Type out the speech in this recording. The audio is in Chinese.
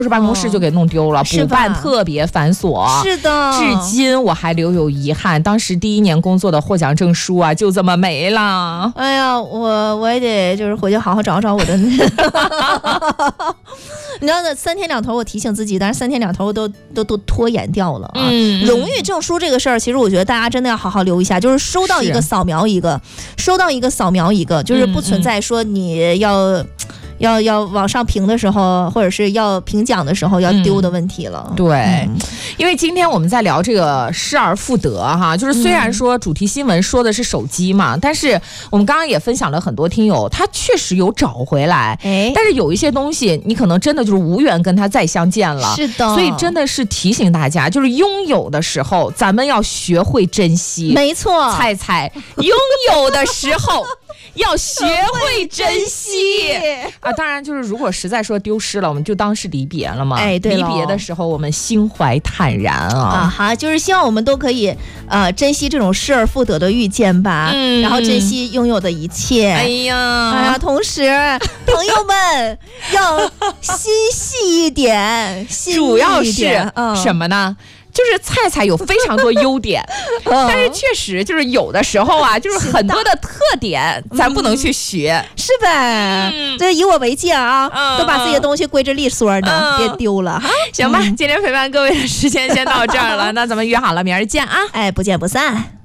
就是办公室就给弄丢了，补办特别繁琐。 是的， 至今我还留有遗憾，当时第1年工作的获奖证书啊，就这么没了。 哎呀，我也得就是回去好好找找我的。你知道那3天2头我提醒自己，但是3天2头都拖延掉了啊。荣誉证书这个事儿，其实我觉得大家真的要好好留一下，就是收到一个扫描一个，收到一个扫描一个，就是不存在说你要往上评的时候，或者是要评奖的时候要丢的问题了。 对，因为今天我们在聊这个失而复得哈，就是虽然说主题新闻说的是手机嘛，但是我们刚刚也分享了很多听友，他确实有找回来，但是有一些东西你可能真的就是无缘跟他再相见了。 是的， 所以真的是提醒大家，就是拥有的时候咱们要学会珍惜。 没错， 菜菜拥有的时候要学会珍惜啊！当然，就是如果实在说丢失了，我们就当是离别了嘛。 对， 离别的时候我们心怀坦然啊！ 好，就是希望我们都可以珍惜这种失而复得的遇见吧，然后珍惜拥有的一切。哎呀，同时朋友们要心细一点， 主要是什么呢？就是菜菜有非常多优点，但是确实就是有的时候啊，就是很多的特点咱不能去学， 是呗？这以我为戒啊，都把自己的东西归置利索的，别丢了。 行吧，今天陪伴各位的时间先到这儿了，那咱们约好了明儿见啊！ 不见不散。